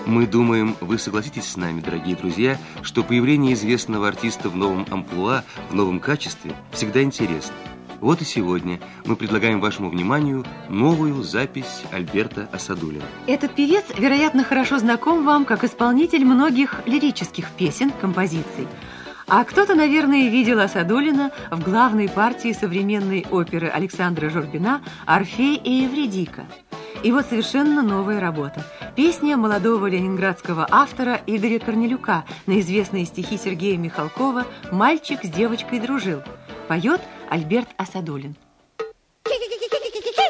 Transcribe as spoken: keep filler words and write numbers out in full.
Мы думаем, вы согласитесь с нами, дорогие друзья, что появление известного артиста в новом амплуа, в новом качестве всегда интересно. Вот и сегодня мы предлагаем вашему вниманию новую запись Альберта Асадулина. Этот певец, вероятно, хорошо знаком вам как исполнитель многих лирических песен, композиций. А кто-то, наверное, видел Асадулина в главной партии современной оперы Александра Журбина «Орфей и Евридика». И вот совершенно новая работа. Песня молодого ленинградского автора Игоря Корнелюка на известные стихи Сергея Михалкова «Мальчик с девочкой дружил». Поет Альберт Асадулин.